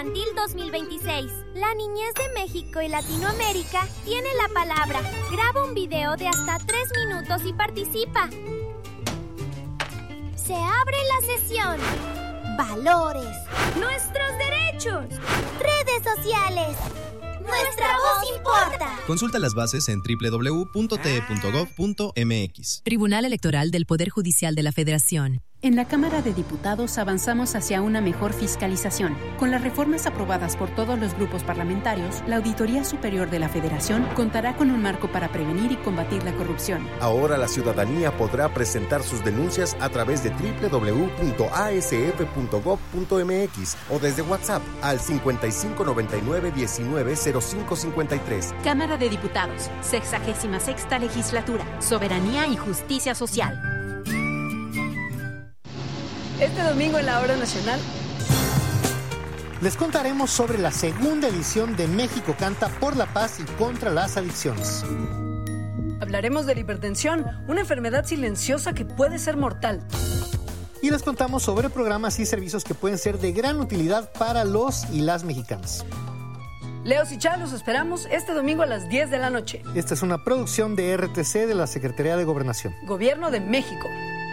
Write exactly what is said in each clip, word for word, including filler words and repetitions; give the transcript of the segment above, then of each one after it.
Infantil dos mil veintiséis. La niñez de México y Latinoamérica tiene la palabra. Graba un video de hasta tres minutos y participa. Se abre la sesión. Valores. Nuestros derechos. Redes sociales. Nuestra voz importa. Consulta las bases en doble u doble u doble u punto t e punto gov punto m x. Tribunal Electoral del Poder Judicial de la Federación. En la Cámara de Diputados avanzamos hacia una mejor fiscalización. Con las reformas aprobadas por todos los grupos parlamentarios, la Auditoría Superior de la Federación contará con un marco para prevenir y combatir la corrupción. Ahora la ciudadanía podrá presentar sus denuncias a través de doble u doble u doble u punto a s f punto gov punto m x o desde WhatsApp al cincuenta y cinco noventa y nueve diecinueve cero cinco cincuenta y tres. Cámara de Diputados, sexagésima sexta Legislatura, Soberanía y Justicia Social. Este domingo en la Hora Nacional les contaremos sobre la segunda edición de México Canta por la Paz y contra las adicciones. Hablaremos de la hipertensión, una enfermedad silenciosa que puede ser mortal. Y les contamos sobre programas y servicios que pueden ser de gran utilidad para los y las mexicanos. Leos y Chá, los esperamos este domingo a las diez de la noche. Esta es una producción de R T C de la Secretaría de Gobernación. Gobierno de México.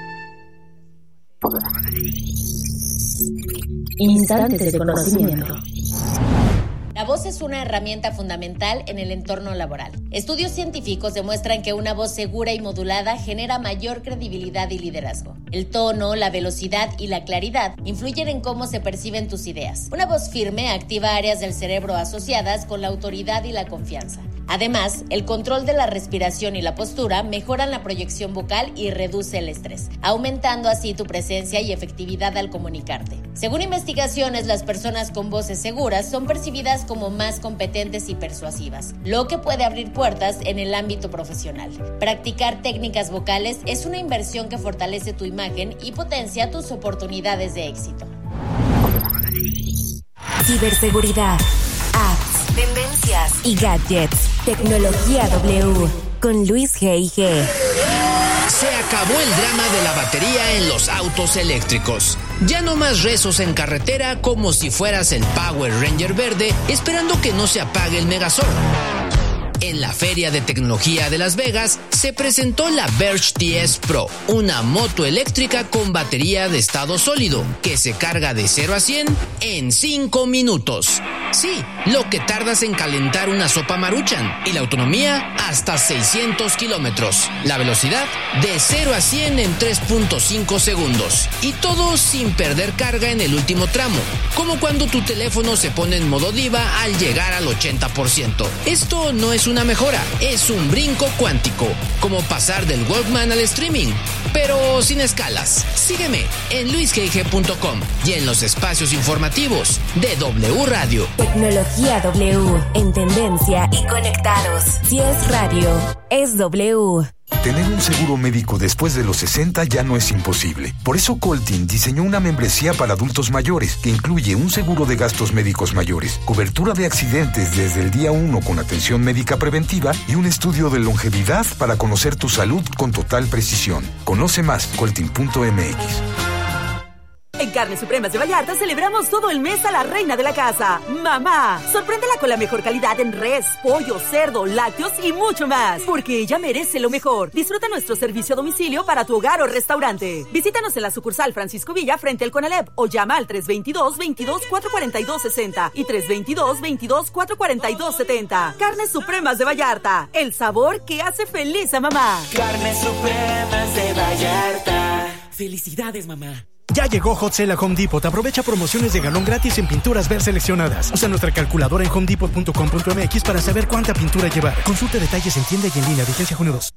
Instantes de conocimiento. La voz es una herramienta fundamental en el entorno laboral. Estudios científicos demuestran que una voz segura y modulada genera mayor credibilidad y liderazgo. El tono, la velocidad y la claridad influyen en cómo se perciben tus ideas. Una voz firme activa áreas del cerebro asociadas con la autoridad y la confianza. Además, el control de la respiración y la postura mejoran la proyección vocal y reduce el estrés, aumentando así tu presencia y efectividad al comunicarte. Según investigaciones, las personas con voces seguras son percibidas como más competentes y persuasivas, lo que puede abrir puertas en el ámbito profesional. Practicar técnicas vocales es una inversión que fortalece tu imagen y potencia tus oportunidades de éxito. Ciberseguridad, apps, tendencias y gadgets. Tecnología W con Luis G I G. Se acabó el drama de la batería en los autos eléctricos. Ya no más rezos en carretera como si fueras el Power Ranger verde esperando que no se apague el Megazord. En la Feria de Tecnología de Las Vegas se presentó la Verge T S Pro, una moto eléctrica con batería de estado sólido que se carga de cero a cien en cinco minutos. Sí, lo que tardas en calentar una sopa Maruchan, y la autonomía hasta seiscientos kilómetros. La velocidad de cero a cien en tres punto cinco segundos. Y todo sin perder carga en el último tramo, como cuando tu teléfono se pone en modo diva al llegar al ochenta por ciento. Esto no es una mejora, es un brinco cuántico, como pasar del Walkman al streaming, pero sin escalas. Sígueme en luis g i g punto com y en los espacios informativos de W Radio. Tecnología W, en tendencia y conectados. Si es radio, es W. Tener un seguro médico después de los sesenta ya no es imposible. Por eso Coltin diseñó una membresía para adultos mayores que incluye un seguro de gastos médicos mayores, cobertura de accidentes desde el día uno con atención médica preventiva y un estudio de longevidad para conocer tu salud con total precisión. Conoce más, coltin punto m x. En Carnes Supremas de Vallarta celebramos todo el mes a la reina de la casa, mamá. Sorpréndela con la mejor calidad en res, pollo, cerdo, lácteos y mucho más, porque ella merece lo mejor. Disfruta nuestro servicio a domicilio para tu hogar o restaurante. Visítanos en la sucursal Francisco Villa frente al Conalep o llama al tres veintidós, veintidós, cuatrocientos cuarenta y dos sesenta y tres veintidós, veintidós, cuatrocientos cuarenta y dos setenta. Carnes Supremas de Vallarta, el sabor que hace feliz a mamá. Carnes Supremas de Vallarta. Felicidades, mamá. Ya llegó Hot Sale a Home Depot. Aprovecha promociones de galón gratis en pinturas ver seleccionadas. Usa nuestra calculadora en home depot punto com punto m x para saber cuánta pintura llevar. Consulta detalles en tienda y en línea. Vigencia junio dos.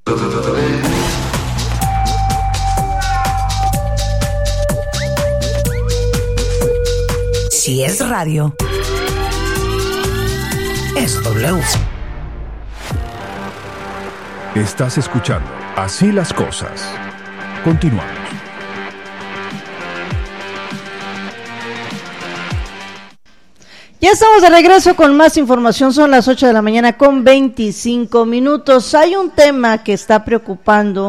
Si es radio, es W. Estás escuchando Así las Cosas. Continuamos. Ya estamos de regreso con más información, son las ocho de la mañana con veinticinco minutos. Hay un tema que está preocupando,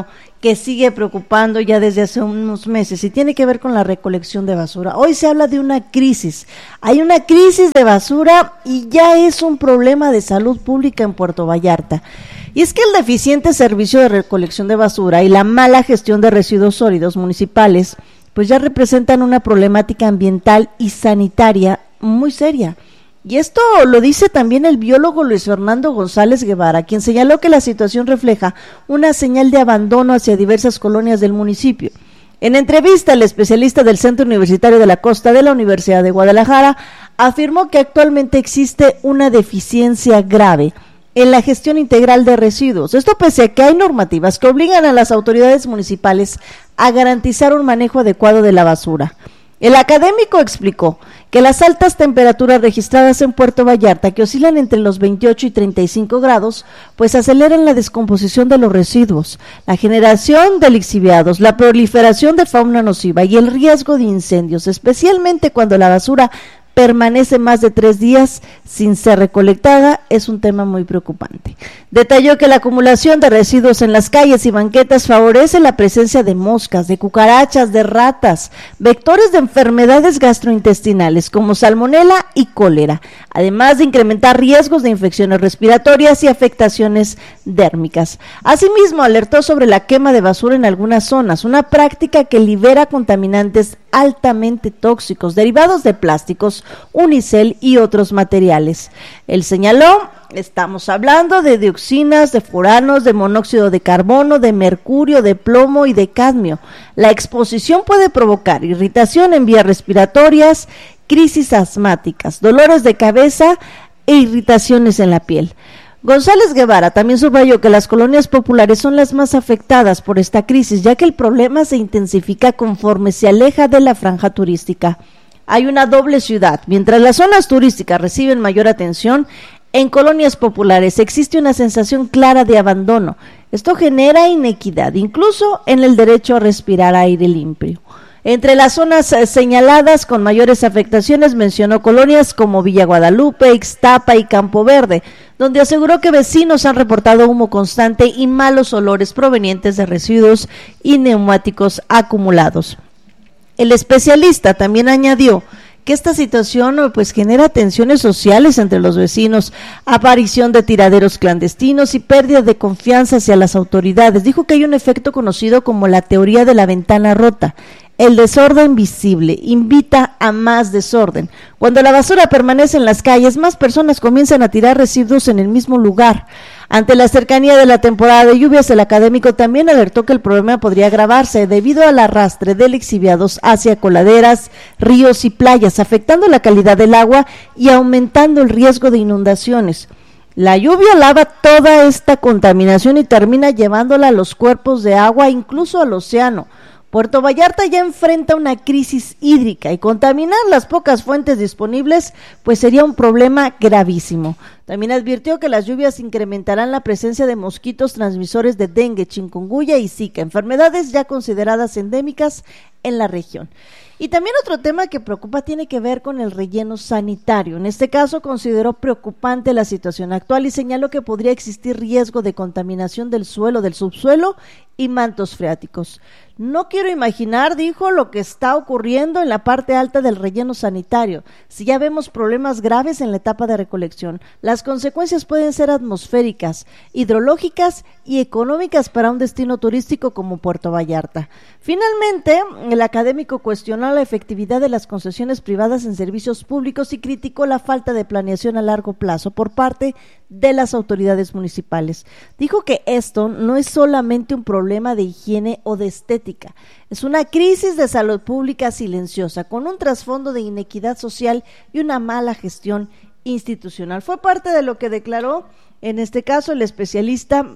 que sigue preocupando ya desde hace unos meses y tiene que ver con la recolección de basura. Hoy se habla de una crisis, hay una crisis de basura y ya es un problema de salud pública en Puerto Vallarta. Y es que el deficiente servicio de recolección de basura y la mala gestión de residuos sólidos municipales pues ya representan una problemática ambiental y sanitaria muy seria. Y esto lo dice también el biólogo Luis Fernando González Guevara, quien señaló que la situación refleja una señal de abandono hacia diversas colonias del municipio. En entrevista, el especialista del Centro Universitario de la Costa de la Universidad de Guadalajara afirmó que actualmente existe una deficiencia grave en la gestión integral de residuos. Esto pese a que hay normativas que obligan a las autoridades municipales a garantizar un manejo adecuado de la basura. El académico explicó que las altas temperaturas registradas en Puerto Vallarta, que oscilan entre los veintiocho y treinta y cinco grados, pues aceleran la descomposición de los residuos, la generación de lixiviados, la proliferación de fauna nociva y el riesgo de incendios, especialmente cuando la basura permanece más de tres días sin ser recolectada, es un tema muy preocupante. Detalló que la acumulación de residuos en las calles y banquetas favorece la presencia de moscas, de cucarachas, de ratas, vectores de enfermedades gastrointestinales como salmonela y cólera, además de incrementar riesgos de infecciones respiratorias y afectaciones dérmicas. Asimismo, alertó sobre la quema de basura en algunas zonas, una práctica que libera contaminantes altamente tóxicos derivados de plásticos, unicel y otros materiales. Él señaló, estamos hablando de dioxinas, de furanos, de monóxido de carbono, de mercurio, de plomo y de cadmio. La exposición puede provocar irritación en vías respiratorias, crisis asmáticas, dolores de cabeza e irritaciones en la piel. González Guevara también subrayó que las colonias populares son las más afectadas por esta crisis, ya que el problema se intensifica conforme se aleja de la franja turística. Hay una doble ciudad. Mientras las zonas turísticas reciben mayor atención, en colonias populares existe una sensación clara de abandono. Esto genera inequidad, incluso en el derecho a respirar aire limpio. Entre las zonas eh, señaladas con mayores afectaciones mencionó colonias como Villa Guadalupe, Ixtapa y Campo Verde, donde aseguró que vecinos han reportado humo constante y malos olores provenientes de residuos y neumáticos acumulados. El especialista también añadió que esta situación pues genera tensiones sociales entre los vecinos, aparición de tiraderos clandestinos y pérdida de confianza hacia las autoridades. Dijo que hay un efecto conocido como la teoría de la ventana rota. El desorden visible invita a más desorden. Cuando la basura permanece en las calles, más personas comienzan a tirar residuos en el mismo lugar. Ante la cercanía de la temporada de lluvias, el académico también alertó que el problema podría agravarse debido al arrastre de lixiviados hacia coladeras, ríos y playas, afectando la calidad del agua y aumentando el riesgo de inundaciones. La lluvia lava toda esta contaminación y termina llevándola a los cuerpos de agua, incluso al océano. Puerto Vallarta ya enfrenta una crisis hídrica y contaminar las pocas fuentes disponibles pues sería un problema gravísimo. También advirtió que las lluvias incrementarán la presencia de mosquitos transmisores de dengue, chikungunya y zika, enfermedades ya consideradas endémicas en la región. Y también otro tema que preocupa tiene que ver con el relleno sanitario. En este caso consideró preocupante la situación actual y señaló que podría existir riesgo de contaminación del suelo, del subsuelo y mantos freáticos. No quiero imaginar, dijo, lo que está ocurriendo en la parte alta del relleno sanitario. Si ya vemos problemas graves en la etapa de recolección, las consecuencias pueden ser atmosféricas, hidrológicas y económicas para un destino turístico como Puerto Vallarta. Finalmente, el académico cuestionó la efectividad de las concesiones privadas en servicios públicos y criticó la falta de planeación a largo plazo por parte de las autoridades municipales. Dijo que esto no es solamente un problema de higiene o de estética, es una crisis de salud pública silenciosa, con un trasfondo de inequidad social y una mala gestión institucional. Fue parte de lo que declaró, en este caso, el especialista,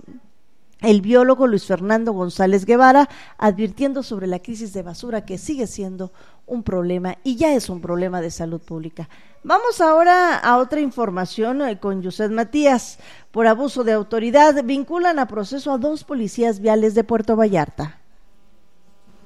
el biólogo Luis Fernando González Guevara, advirtiendo sobre la crisis de basura que sigue siendo un problema y ya es un problema de salud pública. Vamos ahora a otra información con Yuset Matías. Por abuso de autoridad vinculan a proceso a dos policías viales de Puerto Vallarta.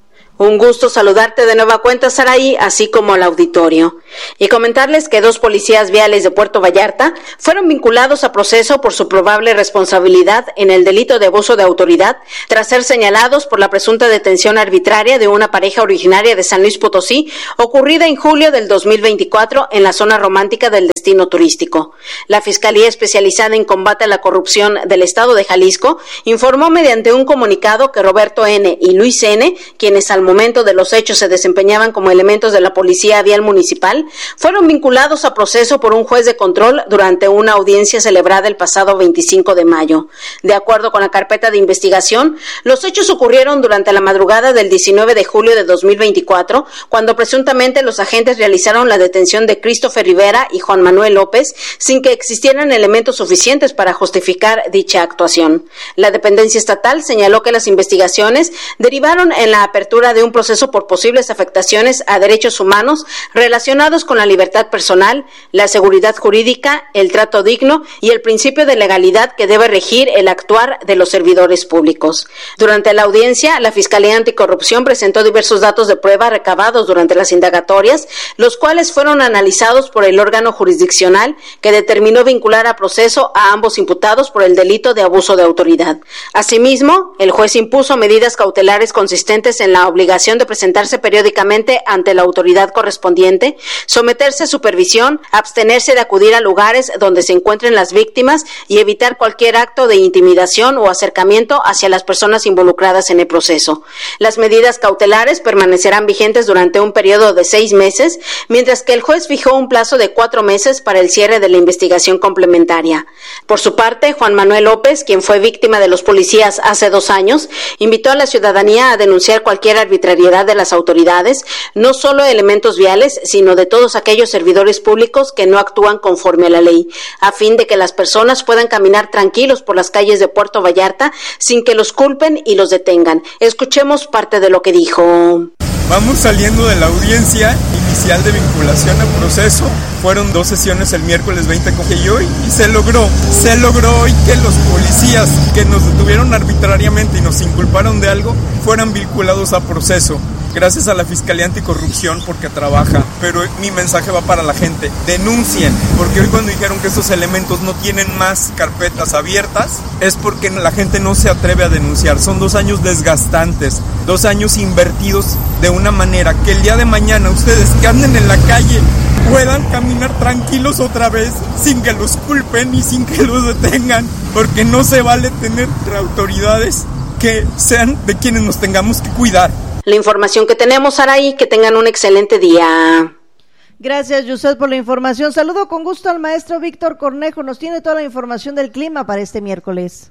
Un gusto saludarte de nueva cuenta, Saraí, así como al auditorio. Y comentarles que dos policías viales de Puerto Vallarta fueron vinculados a proceso por su probable responsabilidad en el delito de abuso de autoridad, tras ser señalados por la presunta detención arbitraria de una pareja originaria de San Luis Potosí, ocurrida en julio del dos mil veinticuatro en la zona romántica del destino turístico. La Fiscalía Especializada en Combate a la Corrupción del Estado de Jalisco informó mediante un comunicado que Roberto N. y Luis N., quienes al momento de los hechos se desempeñaban como elementos de la Policía Vial Municipal, fueron vinculados a proceso por un juez de control durante una audiencia celebrada el pasado veinticinco de mayo. De acuerdo con la carpeta de investigación, los hechos ocurrieron durante la madrugada del diecinueve de julio de dos mil veinticuatro, cuando presuntamente los agentes realizaron la detención de Christopher Rivera y Juan Manuel López sin que existieran elementos suficientes para justificar dicha actuación. La dependencia estatal señaló que las investigaciones derivaron en la apertura de un proceso por posibles afectaciones a derechos humanos relacionados con la libertad personal, la seguridad jurídica, el trato digno y el principio de legalidad que debe regir el actuar de los servidores públicos. Durante la audiencia, la Fiscalía Anticorrupción presentó diversos datos de prueba recabados durante las indagatorias, los cuales fueron analizados por el órgano jurisdiccional que determinó vincular a proceso a ambos imputados por el delito de abuso de autoridad. Asimismo, el juez impuso medidas cautelares consistentes en la obligación de presentarse periódicamente ante la autoridad correspondiente, someterse a supervisión, abstenerse de acudir a lugares donde se encuentren las víctimas y evitar cualquier acto de intimidación o acercamiento hacia las personas involucradas en el proceso. Las medidas cautelares permanecerán vigentes durante un periodo de seis meses, mientras que el juez fijó un plazo de cuatro meses para el cierre de la investigación complementaria. Por su parte, Juan Manuel López, quien fue víctima de los policías hace dos años, invitó a la ciudadanía a denunciar cualquier arbitrariedad de las autoridades, no solo elementos viales, sino de todos aquellos servidores públicos que no actúan conforme a la ley, a fin de que las personas puedan caminar tranquilos por las calles de Puerto Vallarta sin que los culpen y los detengan. Escuchemos parte de lo que dijo. Vamos saliendo de la audiencia inicial de vinculación al proceso. Fueron dos sesiones el miércoles veinte y hoy, y se logró, se logró hoy que los policías que nos detuvieron arbitrariamente y nos inculparon de algo fueran vinculados a proceso. Gracias a la Fiscalía Anticorrupción porque trabaja, pero mi mensaje va para la gente: denuncien, porque hoy cuando dijeron que estos elementos no tienen más carpetas abiertas, es porque la gente no se atreve a denunciar. Son dos años desgastantes, dos años invertidos de una manera que el día de mañana ustedes que anden en la calle puedan caminar tranquilos otra vez sin que los culpen y sin que los detengan, porque no se vale tener autoridades que sean de quienes nos tengamos que cuidar. La información que tenemos, Saraí, que tengan un excelente día. Gracias, Yusef, por la información. Saludo con gusto al maestro Víctor Cornejo. Nos tiene toda la información del clima para este miércoles.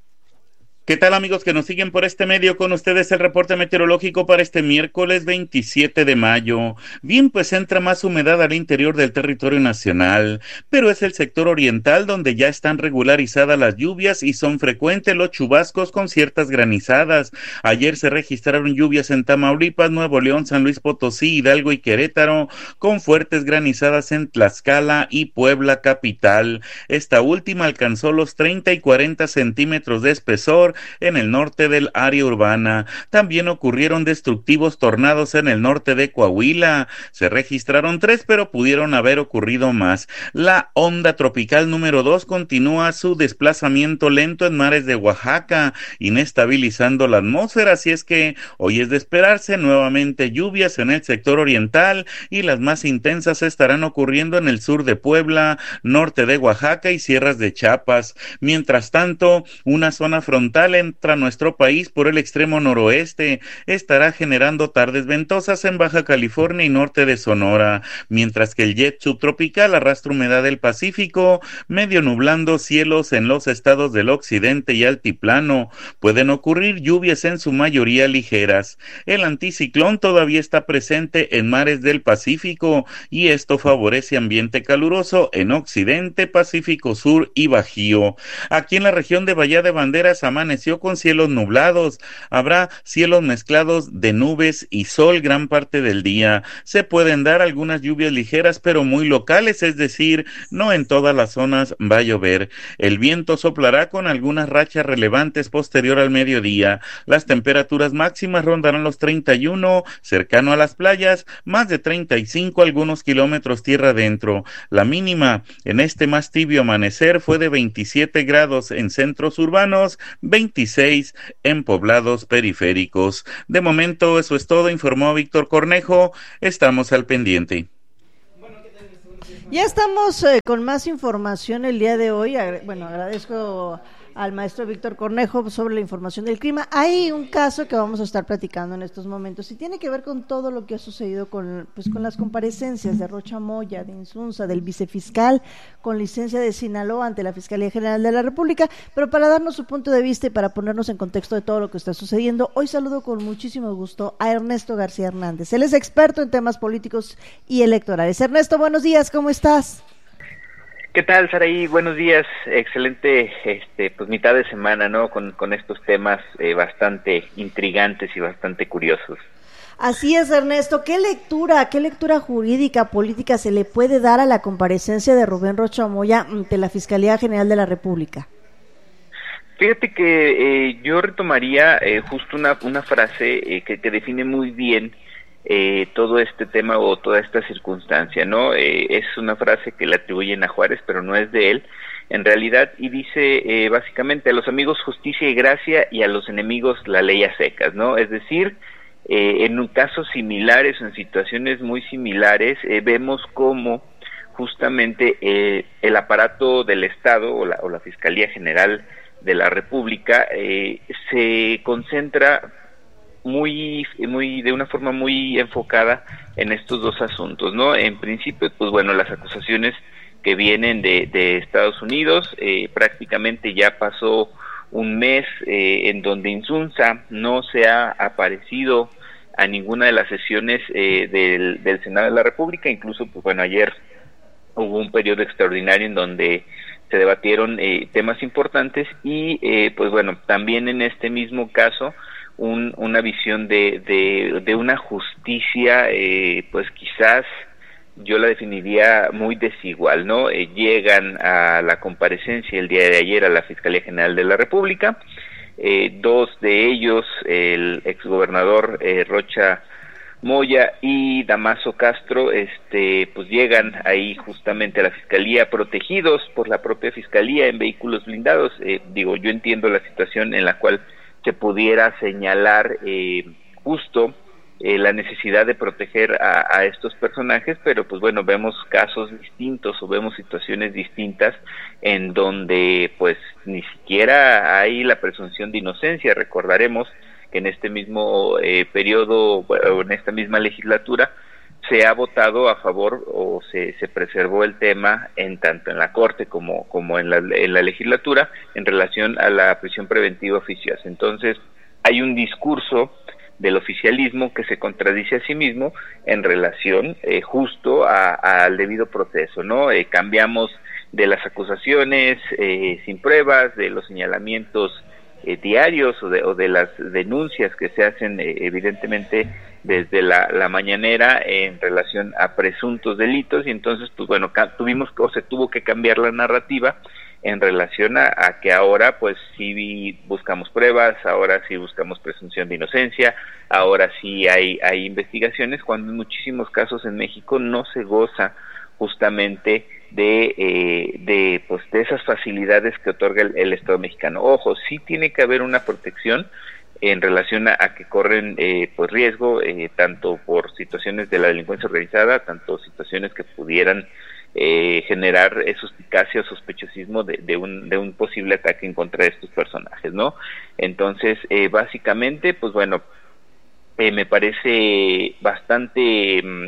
¿Qué tal, amigos que nos siguen por este medio? Con ustedes el reporte meteorológico para este miércoles veintisiete de mayo. Bien, pues entra más humedad al interior del territorio nacional, pero es el sector oriental donde ya están regularizadas las lluvias y son frecuentes los chubascos con ciertas granizadas. Ayer se registraron lluvias en Tamaulipas, Nuevo León, San Luis Potosí, Hidalgo y Querétaro, con fuertes granizadas en Tlaxcala y Puebla capital. Esta última alcanzó los treinta y cuarenta centímetros de espesor en el norte del área urbana. También ocurrieron destructivos tornados en el norte de Coahuila. Se registraron tres, pero pudieron haber ocurrido más. La onda tropical número dos continúa su desplazamiento lento en mares de Oaxaca, inestabilizando la atmósfera, así es que hoy es de esperarse nuevamente lluvias en el sector oriental y las más intensas estarán ocurriendo en el sur de Puebla, norte de Oaxaca y sierras de Chiapas. Mientras tanto, una zona frontal entra a nuestro país por el extremo noroeste, estará generando tardes ventosas en Baja California y norte de Sonora, mientras que el jet subtropical arrastra humedad del Pacífico, medio nublando cielos en los estados del occidente y altiplano. Pueden ocurrir lluvias en su mayoría ligeras. El anticiclón todavía está presente en mares del Pacífico y esto favorece ambiente caluroso en occidente, Pacífico Sur y Bajío. Aquí en la región de Bahía de Banderas amanece amaneció con cielos nublados. Habrá cielos mezclados de nubes y sol gran parte del día. Se pueden dar algunas lluvias ligeras, pero muy locales, es decir, no en todas las zonas va a llover. El viento soplará con algunas rachas relevantes posterior al mediodía. Las temperaturas máximas rondarán los treinta y uno, cercano a las playas, más de treinta y cinco algunos kilómetros tierra adentro. La mínima en este más tibio amanecer fue de veintisiete grados en centros urbanos, veintiséis en poblados periféricos. De momento eso es todo, informó Víctor Cornejo. Estamos al pendiente. Ya estamos eh, con más información el día de hoy. Bueno, agradezco al maestro Víctor Cornejo sobre la información del clima. Hay un caso que vamos a estar platicando en estos momentos y tiene que ver con todo lo que ha sucedido con, pues, con las comparecencias de Rocha Moya, de Insunza, del vicefiscal con licencia de Sinaloa ante la Fiscalía General de la República. Pero para darnos su punto de vista y para ponernos en contexto de todo lo que está sucediendo, hoy saludo con muchísimo gusto a Ernesto García Hernández. Él es experto en temas políticos y electorales. Ernesto, buenos días, ¿cómo estás? ¿Qué tal, Saraí? Buenos días. Excelente, este, pues mitad de semana, ¿no? Con, con estos temas eh, bastante intrigantes y bastante curiosos. Así es, Ernesto. ¿Qué lectura, qué lectura jurídica, política se le puede dar a la comparecencia de Rubén Rocha Moya ante la Fiscalía General de la República? Fíjate que eh, yo retomaría eh, justo una, una frase eh, que, que define muy bien Eh, todo este tema o toda esta circunstancia, ¿no? Eh, es una frase que le atribuyen a Juárez, pero no es de él, en realidad, y dice eh, básicamente: a los amigos justicia y gracia, y a los enemigos la ley a secas, ¿no? Es decir, eh, en casos similares o en situaciones muy similares, eh, vemos cómo justamente eh, el aparato del Estado o la, o la Fiscalía General de la República eh, se concentra muy muy de una forma muy enfocada en estos dos asuntos, ¿no? En principio, pues bueno, las acusaciones que vienen de, de Estados Unidos, eh, prácticamente ya pasó un mes eh, en donde Insunza no se ha aparecido a ninguna de las sesiones eh, del, del Senado de la República. Incluso, pues bueno, ayer hubo un periodo extraordinario en donde se debatieron eh, temas importantes y eh, pues bueno, también en este mismo caso Un, una visión de, de, de una justicia, eh, pues quizás yo la definiría muy desigual, ¿no? Eh, llegan a la comparecencia el día de ayer a la Fiscalía General de la República, eh, dos de ellos, el exgobernador eh, Rocha Moya y Damaso Castro, este, pues llegan ahí justamente a la Fiscalía protegidos por la propia Fiscalía en vehículos blindados. Eh, digo, yo entiendo la situación en la cual se pudiera señalar eh, justo eh, la necesidad de proteger a, a estos personajes, pero pues bueno, vemos casos distintos o vemos situaciones distintas en donde pues ni siquiera hay la presunción de inocencia. Recordaremos que en este mismo eh, periodo, bueno, en esta misma legislatura, se ha votado a favor o se, se preservó el tema en tanto en la Corte como, como en, la, en la legislatura en relación a la prisión preventiva oficiosa. Entonces, hay un discurso del oficialismo que se contradice a sí mismo en relación eh, justo a, a, al debido proceso, ¿no? Eh, cambiamos de las acusaciones eh, sin pruebas, de los señalamientos eh, diarios o de, o de las denuncias que se hacen eh, evidentemente desde la, la mañanera en relación a presuntos delitos, y entonces pues bueno, tuvimos o se tuvo que cambiar la narrativa en relación a, a que ahora pues sí buscamos pruebas, ahora sí buscamos presunción de inocencia, ahora sí hay, hay investigaciones, cuando en muchísimos casos en México no se goza justamente de eh, de pues de esas facilidades que otorga el, el Estado mexicano. Ojo, sí tiene que haber una protección en relación a, a que corren eh, pues riesgo, eh, tanto por situaciones de la delincuencia organizada, tanto situaciones que pudieran eh, generar suspicacia o sospechosismo de, de un de un posible ataque en contra de estos personajes, ¿no? Entonces, eh, básicamente, pues bueno, eh, me parece bastante mmm,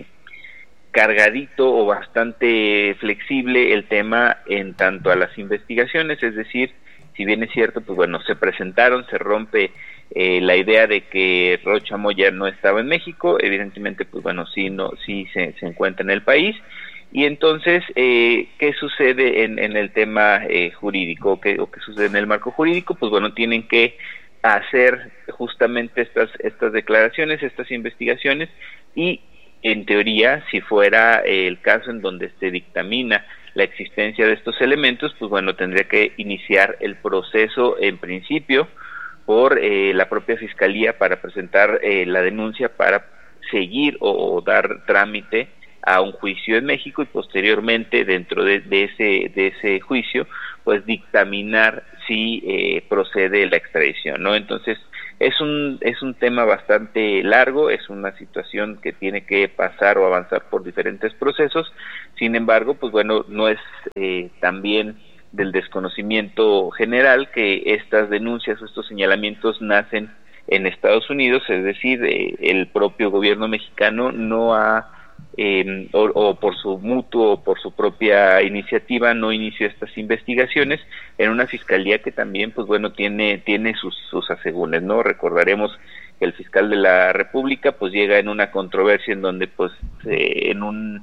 cargadito o bastante flexible el tema en tanto a las investigaciones, es decir, si bien es cierto, pues bueno, se presentaron, se rompe Eh, la idea de que Rocha Moya no estaba en México, evidentemente pues bueno, sí no sí se, se encuentra en el país, Y entonces, eh, ¿qué sucede en, en el tema eh, jurídico? ¿Qué, ¿O qué sucede en el marco jurídico? Pues bueno, tienen que hacer justamente estas, estas declaraciones, estas investigaciones, y en teoría, si fuera eh, el caso en donde se dictamina la existencia de estos elementos, pues bueno, tendría que iniciar el proceso en principio por eh, la propia Fiscalía para presentar eh, la denuncia para seguir o, o dar trámite a un juicio en México y posteriormente dentro de, de ese de ese juicio pues dictaminar si eh, procede la extradición, ¿no? Entonces es un es un tema bastante largo, es una situación que tiene que pasar o avanzar por diferentes procesos. Sin embargo, pues bueno, no es eh, también del desconocimiento general que estas denuncias o estos señalamientos nacen en Estados Unidos, es decir, eh, el propio gobierno mexicano no ha Eh, o, o por su mutuo o por su propia iniciativa no inició estas investigaciones en una fiscalía que también pues bueno tiene tiene sus sus asegúnes, ¿no? Recordaremos que el fiscal de la República pues llega en una controversia en donde pues eh, en un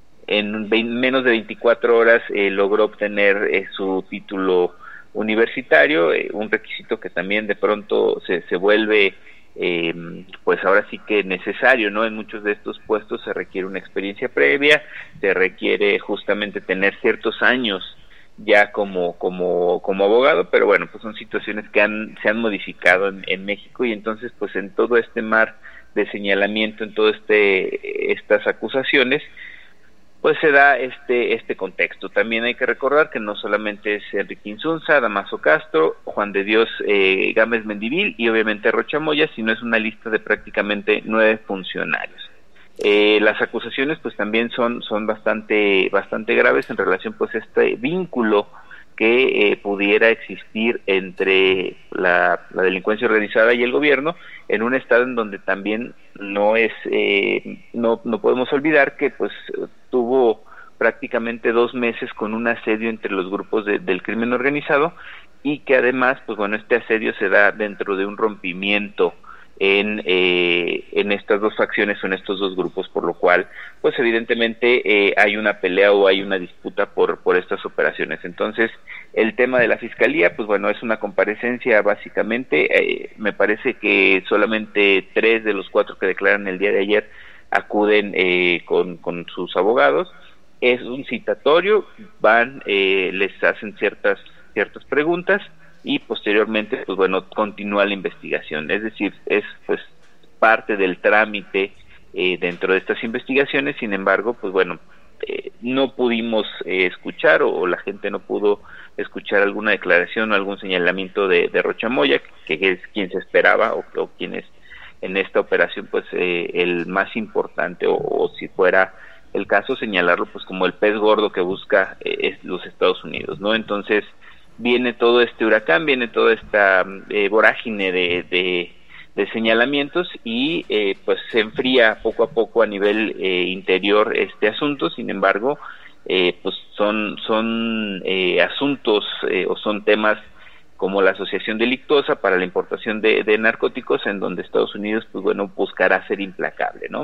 en menos de veinticuatro horas eh, logró obtener eh, su título universitario, eh, un requisito que también de pronto se se vuelve Eh, pues ahora sí que necesario, ¿no? En muchos de estos puestos se requiere una experiencia previa, se requiere justamente tener ciertos años ya como como como abogado, pero bueno, pues son situaciones que han se han modificado en, en México, y entonces pues en todo este mar de señalamiento, en todo este estas acusaciones, pues se da este este contexto. También hay que recordar que no solamente es Enrique Insunza, Damaso Castro, Juan de Dios eh, Gámez Mendivil y obviamente Rocha Moya, sino es una lista de prácticamente nueve funcionarios. Eh, las acusaciones pues también son son bastante bastante graves en relación pues a este vínculo que eh, pudiera existir entre la, la delincuencia organizada y el gobierno en un estado en donde también no es eh, no no podemos olvidar que pues tuvo prácticamente dos meses con un asedio entre los grupos de, del crimen organizado, y que además pues bueno este asedio se da dentro de un rompimiento en eh, en estas dos facciones o en estos dos grupos, por lo cual pues evidentemente eh, hay una pelea o hay una disputa por por estas operaciones. Entonces el tema de la fiscalía pues bueno es una comparecencia básicamente, eh, me parece que solamente tres de los cuatro que declaran el día de ayer acuden eh, con con sus abogados. Es un citatorio, van eh, les hacen ciertas ciertas preguntas y posteriormente pues bueno continúa la investigación, es decir, es pues parte del trámite eh, dentro de estas investigaciones. Sin embargo pues bueno eh, no pudimos eh, escuchar o, o la gente no pudo escuchar alguna declaración o algún señalamiento de, de Rocha Moya, que, que es quien se esperaba o, o quien es en esta operación pues eh, el más importante, o, o si fuera el caso señalarlo pues como el pez gordo que busca eh, es los Estados Unidos, ¿no? Entonces viene todo este huracán, viene toda esta eh, vorágine de, de, de señalamientos y eh, pues se enfría poco a poco a nivel eh, interior este asunto. Sin embargo, eh, pues son son eh, asuntos eh, o son temas como la asociación delictuosa para la importación de, de narcóticos, en donde Estados Unidos pues bueno buscará ser implacable, ¿no?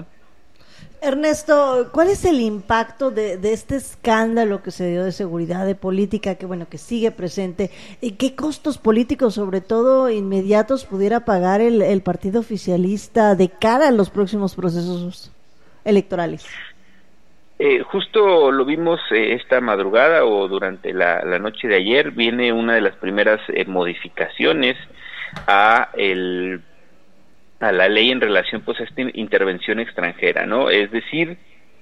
Ernesto, ¿cuál es el impacto de, de este escándalo que se dio de seguridad, de política, que bueno, que sigue presente? ¿Y qué costos políticos, sobre todo inmediatos, pudiera pagar el, el partido oficialista de cara a los próximos procesos electorales? Eh, justo lo vimos eh, esta madrugada o durante la, la noche de ayer. Viene una de las primeras eh, modificaciones a el a la ley en relación pues a esta intervención extranjera, ¿no? Es decir,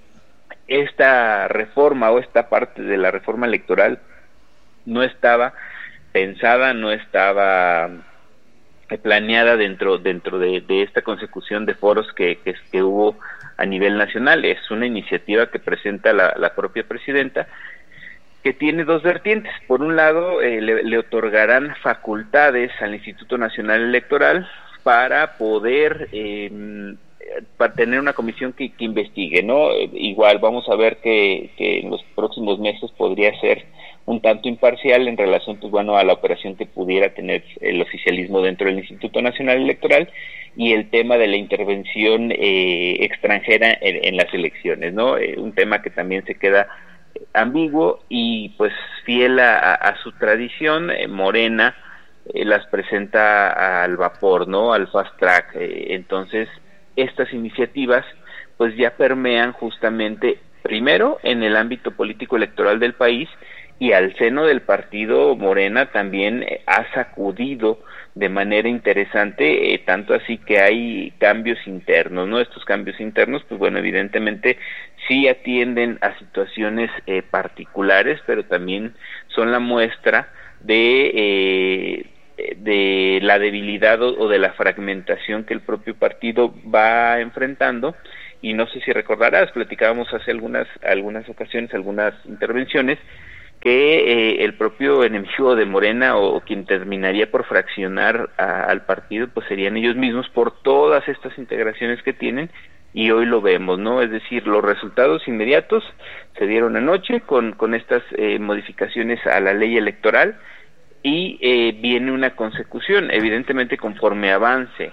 esta reforma o esta parte de la reforma electoral no estaba pensada, no estaba planeada dentro dentro de, de esta consecución de foros que, que, que hubo a nivel nacional. Es una iniciativa que presenta la, la propia presidenta, que tiene dos vertientes. Por un lado, eh, le, le otorgarán facultades al Instituto Nacional Electoral para poder eh, para tener una comisión que, que investigue, ¿no? Eh, igual vamos a ver que, que en los próximos meses podría ser un tanto imparcial en relación, pues bueno, a la operación que pudiera tener el oficialismo dentro del Instituto Nacional Electoral. y el tema de la intervención eh, extranjera en, en las elecciones, ¿no? Eh, un tema que también se queda ambiguo y pues fiel a, a, a su tradición, eh, Morena eh, las presenta al vapor, ¿no? Al fast track. Eh, entonces, estas iniciativas pues ya permean justamente primero en el ámbito político electoral del país y al seno del partido Morena también eh, ha sacudido de manera interesante, eh, tanto así que hay cambios internos, ¿no? Estos cambios internos, pues bueno, evidentemente sí atienden a situaciones eh, particulares, pero también son la muestra de eh, de la debilidad o, o de la fragmentación que el propio partido va enfrentando. Y no sé si recordarás, platicábamos hace algunas algunas ocasiones, algunas intervenciones, que eh, el propio enemigo de Morena o, o quien terminaría por fraccionar a, al partido, pues serían ellos mismos por todas estas integraciones que tienen, y hoy lo vemos, ¿no? Es decir, los resultados inmediatos se dieron anoche con, con estas eh, modificaciones a la ley electoral, y eh, viene una consecución, evidentemente conforme avance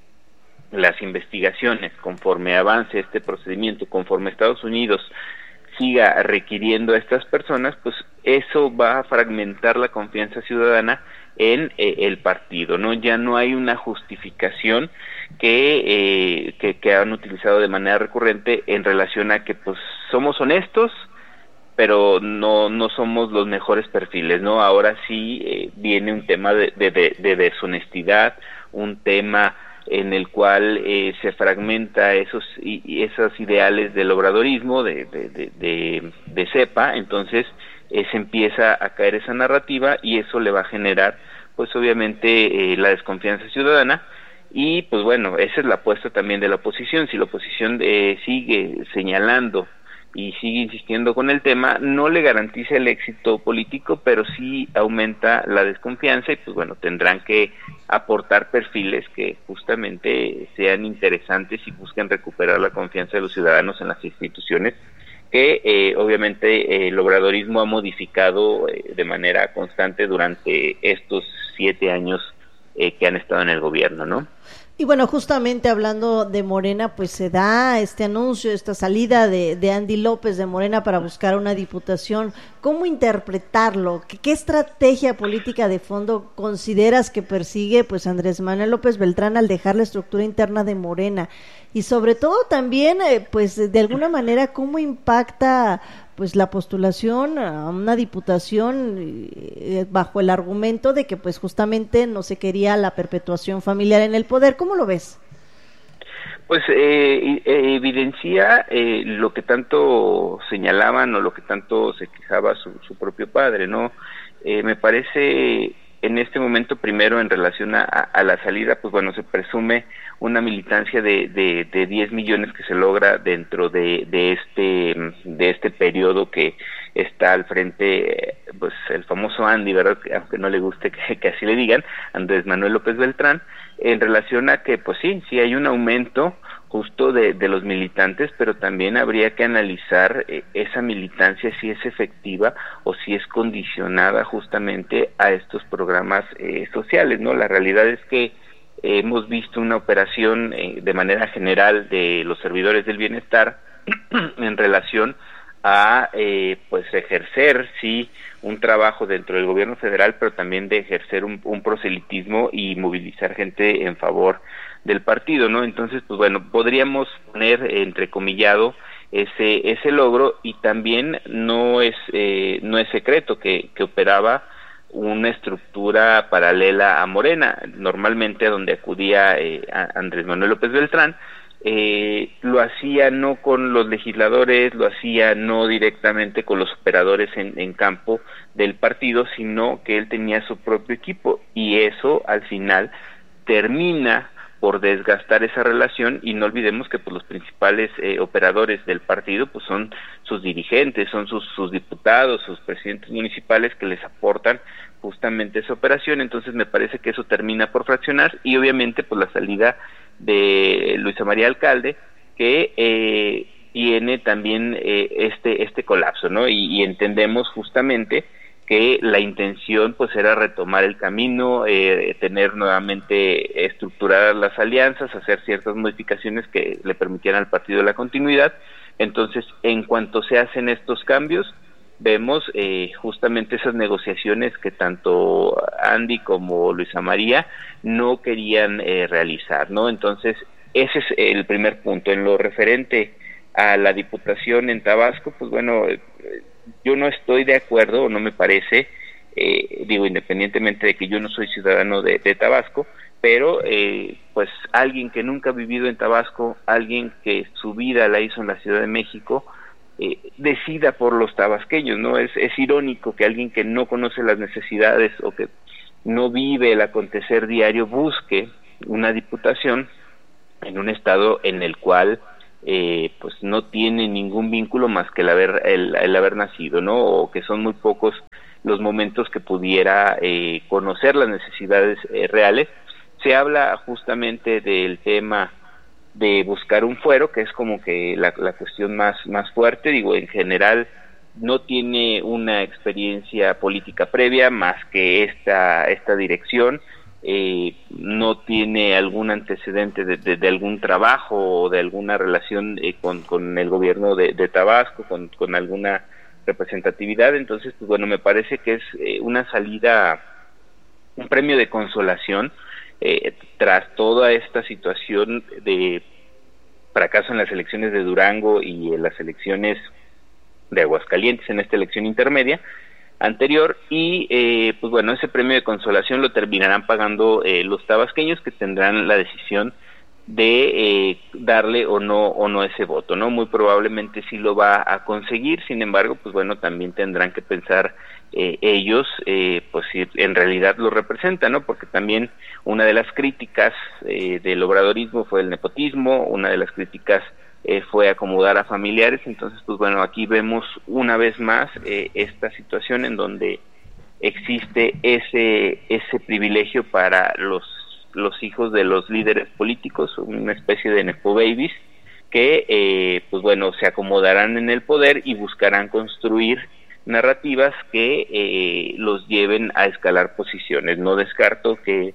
las investigaciones, conforme avance este procedimiento, conforme Estados Unidos siga requiriendo a estas personas, pues eso va a fragmentar la confianza ciudadana en eh, el partido, ¿no? Ya no hay una justificación que, eh, que que han utilizado de manera recurrente en relación a que pues somos honestos, pero no no somos los mejores perfiles, ¿no? Ahora sí eh, viene un tema de, de, de, de deshonestidad, un tema en el cual eh, se fragmenta esos y, esos ideales del obradorismo, de, de, de, de, de cepa, entonces eh, se empieza a caer esa narrativa y eso le va a generar, pues obviamente, eh, la desconfianza ciudadana. Y pues bueno, esa es la apuesta también de la oposición. Si la oposición eh, sigue señalando y sigue insistiendo con el tema, no le garantiza el éxito político, pero sí aumenta la desconfianza y pues bueno, tendrán que aportar perfiles que justamente sean interesantes y busquen recuperar la confianza de los ciudadanos en las instituciones, que eh, obviamente eh, el obradorismo ha modificado eh, de manera constante durante estos siete años eh, que han estado en el gobierno, ¿no? Y bueno, justamente hablando de Morena, pues se da este anuncio, esta salida de, de Andy López de Morena para buscar una diputación. ¿Cómo interpretarlo? ¿Qué, qué estrategia política de fondo consideras que persigue pues Andrés Manuel López Beltrán al dejar la estructura interna de Morena? Y sobre todo también, eh, pues de alguna manera, ¿cómo impacta pues la postulación a una diputación eh, bajo el argumento de que pues justamente no se quería la perpetuación familiar en el poder? ¿Cómo lo ves? Pues eh, eh, evidencia eh, lo que tanto señalaban o lo que tanto se quejaba su, su propio padre, ¿no? Eh, me parece en este momento, primero en relación a, a la salida, pues bueno, se presume una militancia de, de, de diez millones que se logra dentro de, de este de este periodo que está al frente, pues el famoso Andy, ¿verdad? Aunque no le guste que, que así le digan, Andrés Manuel López Beltrán, en relación a que, pues sí, sí hay un aumento justo de, de los militantes, pero también habría que analizar eh, esa militancia, si es efectiva o si es condicionada justamente a estos programas eh, sociales, ¿no? La realidad es que eh, hemos visto una operación eh, de manera general de los servidores del bienestar en relación a eh, pues ejercer sí un trabajo dentro del gobierno federal, pero también de ejercer un, un proselitismo y movilizar gente en favor del partido, ¿no? Entonces, pues bueno, podríamos poner entrecomillado ese ese logro, y también no es eh, no es secreto que, que operaba una estructura paralela a Morena, normalmente a donde acudía eh, a Andrés Manuel López Beltrán. Eh, lo hacía no con los legisladores, lo hacía no directamente con los operadores en, en campo del partido, sino que él tenía su propio equipo, y eso al final termina por desgastar esa relación. Y no olvidemos que pues los principales eh, operadores del partido pues son sus dirigentes, son sus, sus diputados, sus presidentes municipales, que les aportan justamente esa operación. Entonces me parece que eso termina por fraccionar, y obviamente pues la salida de Luisa María Alcalde, que eh, tiene también eh, este este colapso, ¿no? Y, y entendemos justamente que la intención pues era retomar el camino, eh, tener nuevamente estructuradas las alianzas, hacer ciertas modificaciones que le permitieran al partido la continuidad. Entonces, en cuanto se hacen estos cambios, vemos eh, justamente esas negociaciones que tanto Andy como Luisa María no querían eh, realizar, ¿no? Entonces, ese es el primer punto. En lo referente a la diputación en Tabasco, pues bueno, eh, yo no estoy de acuerdo, o no me parece, eh, digo, independientemente de que yo no soy ciudadano de, de Tabasco, pero eh, pues alguien que nunca ha vivido en Tabasco, alguien que su vida la hizo en la Ciudad de México, eh, decida por los tabasqueños, ¿no? Es, es irónico que alguien que no conoce las necesidades o que no vive el acontecer diario busque una diputación en un estado en el cual eh, pues no tiene ningún vínculo más que el haber el, el haber nacido, ¿no? O que son muy pocos los momentos que pudiera eh, conocer las necesidades eh, reales. Se habla justamente del tema de buscar un fuero, que es como que la, la cuestión más más fuerte. Digo, en general no tiene una experiencia política previa más que esta esta dirección. Eh, no tiene algún antecedente de, de, de algún trabajo o de alguna relación eh, con, con el gobierno de, de Tabasco, con, con alguna representatividad. Entonces, pues bueno, me parece que es eh, una salida, un premio de consolación eh, tras toda esta situación de fracaso en las elecciones de Durango y en las elecciones de Aguascalientes, en esta elección intermedia anterior, y eh, pues bueno, ese premio de consolación lo terminarán pagando eh, los tabasqueños, que tendrán la decisión de eh, darle o no o no ese voto, ¿no? Muy probablemente sí lo va a conseguir. Sin embargo, pues bueno, también tendrán que pensar eh, ellos, eh, pues si en realidad lo representan, ¿no? Porque también una de las críticas eh, del obradorismo fue el nepotismo, una de las críticas Eh, fue acomodar a familiares. Entonces, pues bueno, aquí vemos una vez más eh, esta situación en donde existe ese ese privilegio para los los hijos de los líderes políticos, una especie de nepo babies que eh, pues bueno, se acomodarán en el poder y buscarán construir narrativas que eh, los lleven a escalar posiciones. No descarto que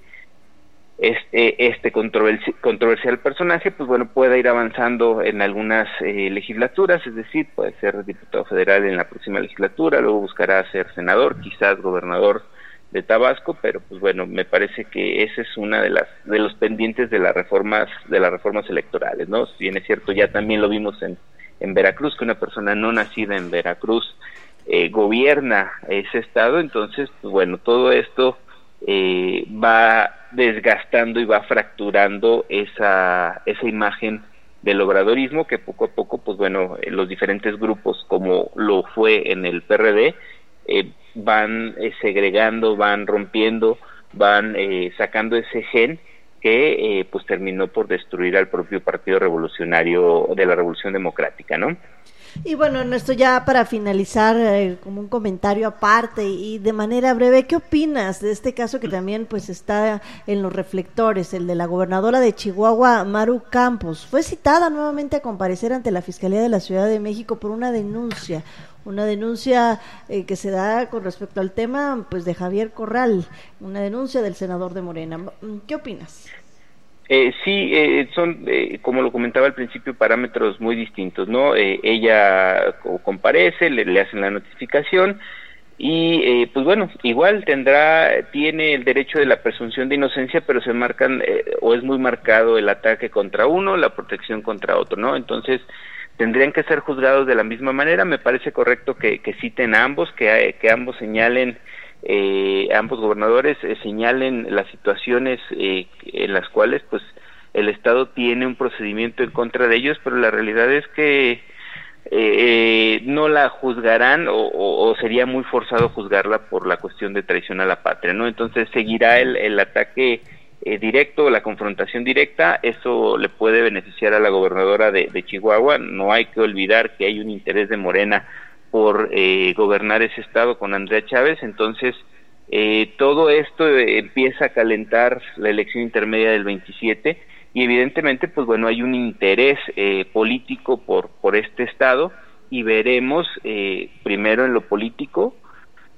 este este controversi- controversial personaje pues bueno pueda ir avanzando en algunas eh, legislaturas, es decir, puede ser diputado federal en la próxima legislatura, luego buscará ser senador, quizás gobernador de Tabasco, pero pues bueno, me parece que esa es una de las de los pendientes de las reformas de las reformas electorales, ¿no? Si bien es cierto, ya también lo vimos en en Veracruz, que una persona no nacida en Veracruz eh, gobierna ese estado. Entonces, pues bueno, todo esto eh, va desgastando y va fracturando esa esa imagen del obradorismo, que poco a poco, pues bueno, los diferentes grupos, como lo fue en el P R D, eh, van eh, segregando, van rompiendo, van eh, sacando ese gen que eh, pues terminó por destruir al propio Partido Revolucionario de la Revolución Democrática, ¿no? Y bueno, Ernesto, ya para finalizar, eh, como un comentario aparte y de manera breve, ¿qué opinas de este caso que también pues está en los reflectores, el de la gobernadora de Chihuahua, Maru Campos? Fue citada nuevamente a comparecer ante la Fiscalía de la Ciudad de México por una denuncia, una denuncia eh, que se da con respecto al tema pues de Javier Corral, una denuncia del senador de Morena. ¿Qué opinas? Eh, sí, eh, son, eh, como lo comentaba al principio, parámetros muy distintos, ¿no? Eh, ella comparece, le, le hacen la notificación y, eh, pues bueno, igual tendrá, tiene el derecho de la presunción de inocencia, pero se marcan, eh, o es muy marcado el ataque contra uno, la protección contra otro, ¿no? Entonces, tendrían que ser juzgados de la misma manera. Me parece correcto que, que citen a ambos, que, que ambos señalen, Eh, ambos gobernadores eh, señalen las situaciones eh, en las cuales pues el Estado tiene un procedimiento en contra de ellos, pero la realidad es que eh, no la juzgarán o, o, o sería muy forzado juzgarla por la cuestión de traición a la patria, ¿no? Entonces seguirá el, el ataque eh, directo, la confrontación directa. Eso le puede beneficiar a la gobernadora de, de Chihuahua. No hay que olvidar que hay un interés de Morena por eh, gobernar ese estado con Andrea Chávez. Entonces eh, todo esto eh, empieza a calentar la elección intermedia del veintisiete y evidentemente pues bueno hay un interés eh, político por por este estado y veremos eh, primero en lo político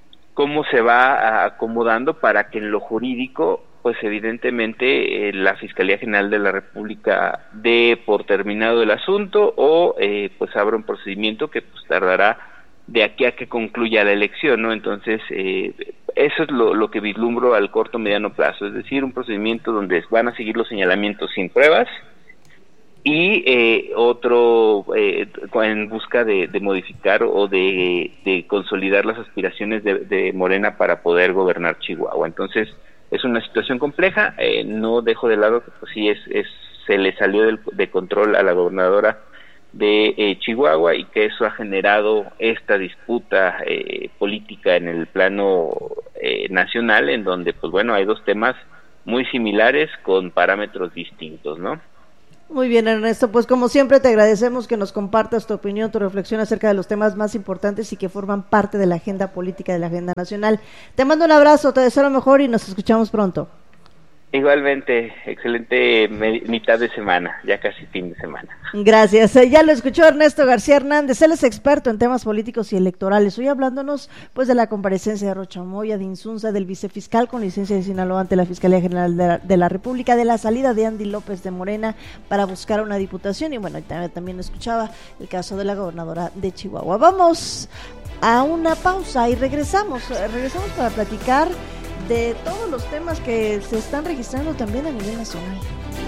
cómo se va acomodando para que en lo jurídico, pues evidentemente eh, la Fiscalía General de la República dé por terminado el asunto o eh, pues abra un procedimiento que pues tardará de aquí a que concluya la elección, ¿no? Entonces, eh, eso es lo, lo que vislumbro al corto mediano plazo, es decir, un procedimiento donde van a seguir los señalamientos sin pruebas y eh, otro eh, en busca de, de modificar o de, de consolidar las aspiraciones de, de Morena para poder gobernar Chihuahua. Entonces, es una situación compleja, eh, no dejo de lado que pues sí es, es se le salió del, de control a la gobernadora de eh, Chihuahua y que eso ha generado esta disputa eh, política en el plano eh, nacional, en donde pues bueno, hay dos temas muy similares con parámetros distintos, ¿no? Muy bien, Ernesto, pues como siempre te agradecemos que nos compartas tu opinión, tu reflexión acerca de los temas más importantes y que forman parte de la agenda política, de la agenda nacional. Te mando un abrazo, te deseo lo mejor y nos escuchamos pronto. Igualmente, excelente me- mitad de semana, ya casi fin de semana. Gracias. Eh, ya lo escuchó Ernesto García Hernández, él es experto en temas políticos y electorales. Hoy hablándonos pues de la comparecencia de Rocha Moya, de Insunza, del vicefiscal con licencia de Sinaloa ante la Fiscalía General de la, de la República, de la salida de Andy López de Morena para buscar una diputación y bueno, también, también escuchaba el caso de la gobernadora de Chihuahua. Vamos a una pausa y regresamos, eh, regresamos para platicar de todos los temas que se están registrando también a nivel nacional.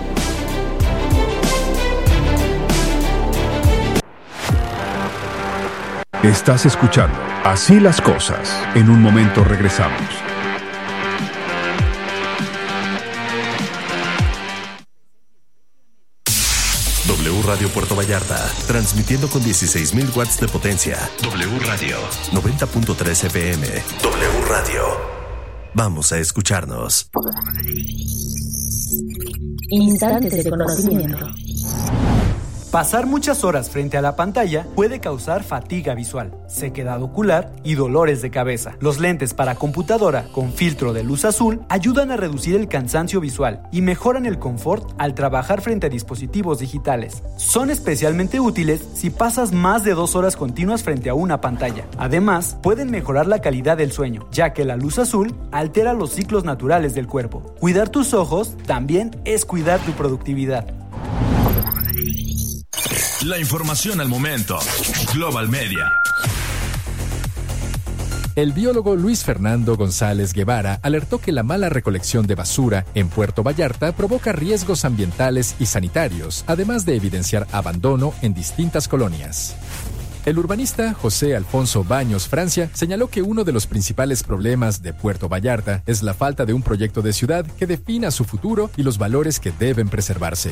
Estás escuchando Así las cosas. En un momento regresamos. W Radio Puerto Vallarta, transmitiendo con dieciséis mil watts de potencia. W Radio noventa punto tres F M. W Radio. Vamos a escucharnos. Instantes de conocimiento. Pasar muchas horas frente a la pantalla puede causar fatiga visual, sequedad ocular y dolores de cabeza. Los lentes para computadora con filtro de luz azul ayudan a reducir el cansancio visual y mejoran el confort al trabajar frente a dispositivos digitales. Son especialmente útiles si pasas más de dos horas continuas frente a una pantalla. Además, pueden mejorar la calidad del sueño, ya que la luz azul altera los ciclos naturales del cuerpo. Cuidar tus ojos también es cuidar tu productividad. La información al momento. Global Media. El biólogo Luis Fernando González Guevara alertó que la mala recolección de basura en Puerto Vallarta provoca riesgos ambientales y sanitarios, además de evidenciar abandono en distintas colonias. El urbanista José Alfonso Baños Francia señaló que uno de los principales problemas de Puerto Vallarta es la falta de un proyecto de ciudad que defina su futuro y los valores que deben preservarse.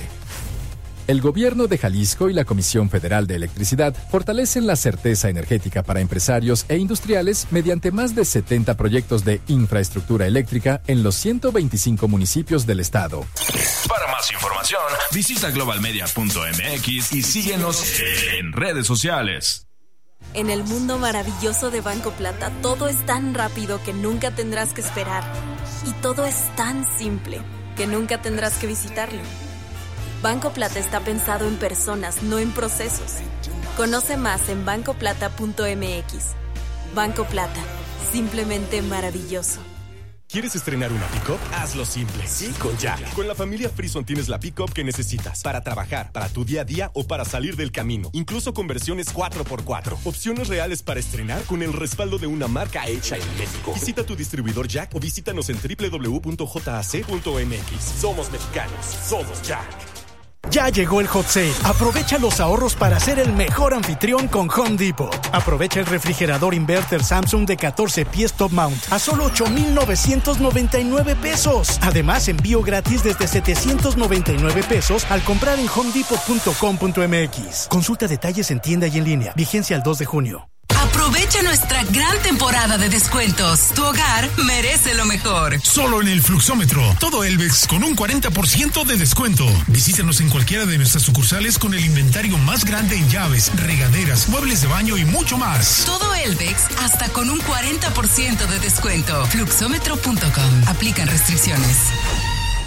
El gobierno de Jalisco y la Comisión Federal de Electricidad fortalecen la certeza energética para empresarios e industriales mediante más de setenta proyectos de infraestructura eléctrica en los ciento veinticinco municipios del estado. Para más información, visita global media punto m x y síguenos en redes sociales. En el mundo maravilloso de Banco Plata, todo es tan rápido que nunca tendrás que esperar. Y todo es tan simple que nunca tendrás que visitarlo. Banco Plata está pensado en personas, no en procesos. Conoce más en banco plata punto m x. Banco Plata, simplemente maravilloso. ¿Quieres estrenar una pick-up? Hazlo simple, sí, con Jack. Con la familia Frison tienes la pick-up que necesitas para trabajar, para tu día a día o para salir del camino. Incluso con versiones cuatro por cuatro. Opciones reales para estrenar con el respaldo de una marca hecha en México. Visita tu distribuidor Jack o visítanos en doble u doble u doble u punto j a c punto m x. Somos mexicanos, somos Jack. Ya llegó el hot sale. Aprovecha los ahorros para ser el mejor anfitrión con Home Depot. Aprovecha el refrigerador inverter Samsung de catorce pies top mount a solo ocho mil novecientos noventa y nueve pesos. Además, envío gratis desde setecientos noventa y nueve pesos al comprar en home depot punto com punto m x. Consulta detalles en tienda y en línea. Vigencia al dos de junio. Aprovecha nuestra gran temporada de descuentos. Tu hogar merece lo mejor. Solo en el Fluxómetro. Todo Elvex con un cuarenta por ciento de descuento. Visítanos en cualquiera de nuestras sucursales con el inventario más grande en llaves, regaderas, muebles de baño y mucho más. Todo Elvex hasta con un cuarenta por ciento de descuento. Fluxómetro punto com. Aplican restricciones.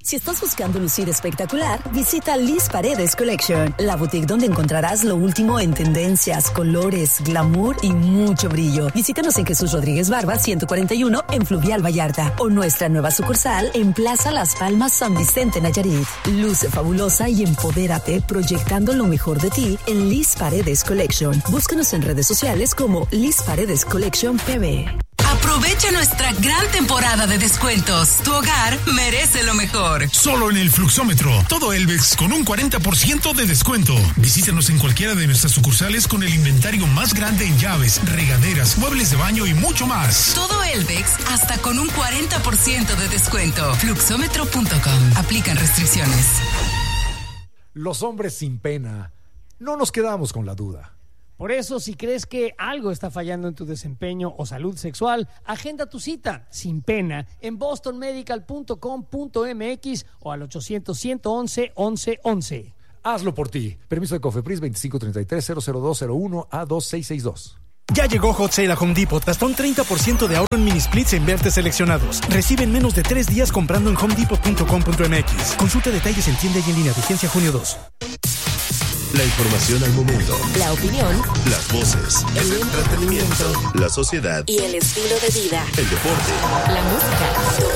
Si estás buscando lucir espectacular, visita Liz Paredes Collection, la boutique donde encontrarás lo último en tendencias, colores, glamour y mucho brillo. Visítanos en Jesús Rodríguez Barba, ciento cuarenta y uno, en Fluvial Vallarta, o nuestra nueva sucursal en Plaza Las Palmas, San Vicente, Nayarit. Luce fabulosa y empodérate proyectando lo mejor de ti en Liz Paredes Collection. Búscanos en redes sociales como Liz Paredes Collection P B. Aprovecha nuestra gran temporada de descuentos. Tu hogar merece lo mejor. Solo en el Fluxómetro. Todo Elvex con un cuarenta por ciento de descuento. Visítanos en cualquiera de nuestras sucursales con el inventario más grande en llaves, regaderas, muebles de baño y mucho más. Todo Elvex hasta con un cuarenta por ciento de descuento. Fluxómetro punto com. Aplican restricciones. Los hombres sin pena no nos quedamos con la duda. Por eso, si crees que algo está fallando en tu desempeño o salud sexual, agenda tu cita sin pena en boston medical punto com punto m x o al ochocientos, ciento once, once once. Hazlo por ti. Permiso de Cofepris veinticinco treinta y tres, cero cero dos cero uno A dos seis seis dos. Ya llegó Hot Sale a Home Depot. Hasta un treinta por ciento de ahorro en mini splits en vertes seleccionados. Recibe en menos de tres días comprando en home depot punto com punto m x. Consulta detalles en tienda y en línea. Vigencia junio dos. La información al momento. La opinión. Las voces. El entretenimiento. La sociedad. Y el estilo de vida. El deporte. La música.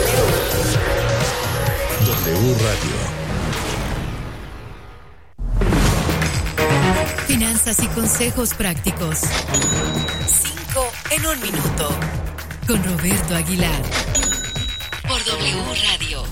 W. W Radio. Finanzas y consejos prácticos. Cinco en un minuto. Con Roberto Aguilar. Por W Radio.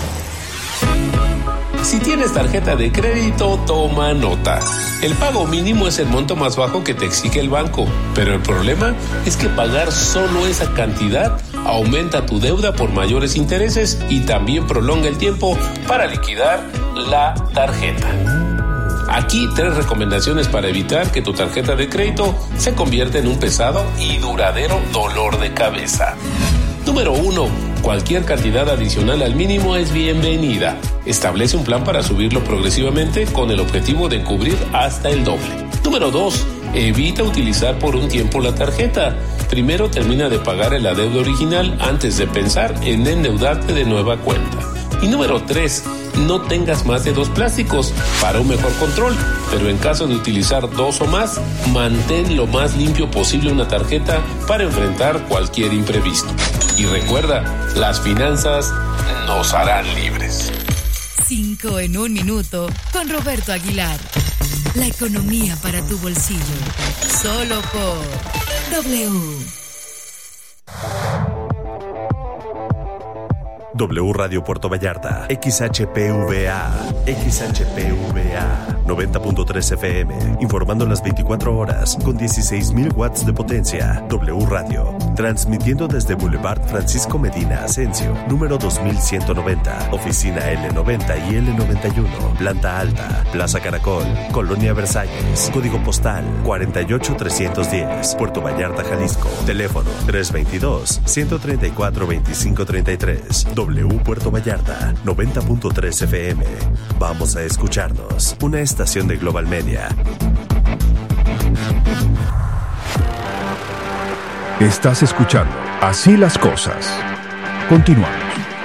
Si tienes tarjeta de crédito, toma nota. El pago mínimo es el monto más bajo que te exige el banco, pero el problema es que pagar solo esa cantidad aumenta tu deuda por mayores intereses y también prolonga el tiempo para liquidar la tarjeta. Aquí tres recomendaciones para evitar que tu tarjeta de crédito se convierta en un pesado y duradero dolor de cabeza. Número uno. Cualquier cantidad adicional al mínimo es bienvenida. Establece un plan para subirlo progresivamente con el objetivo de cubrir hasta el doble. Número dos. Evita utilizar por un tiempo la tarjeta. Primero termina de pagar el adeudo original antes de pensar en endeudarte de nueva cuenta. Y número tres. No tengas más de dos plásticos para un mejor control, pero en caso de utilizar dos o más, mantén lo más limpio posible una tarjeta para enfrentar cualquier imprevisto. Y recuerda, las finanzas nos harán libres. Cinco en un minuto con Roberto Aguilar. La economía para tu bolsillo. Solo por W. W Radio Puerto Vallarta, X H P V A, X H P V A, noventa punto tres F M, informando las veinticuatro horas con dieciséis mil watts de potencia. W Radio, transmitiendo desde Boulevard Francisco Medina Asensio, número dos mil ciento noventa, oficina L noventa y L noventa y uno, planta alta, Plaza Caracol, Colonia Versalles, código postal cuarenta y ocho trescientos diez, Puerto Vallarta, Jalisco, teléfono tres veintidós, ciento treinta y cuatro, veinticinco treinta y tres. W Puerto Vallarta, noventa punto tres F M. Vamos a escucharnos. Una estación de Global Media. Estás escuchando Así las Cosas. Continuamos.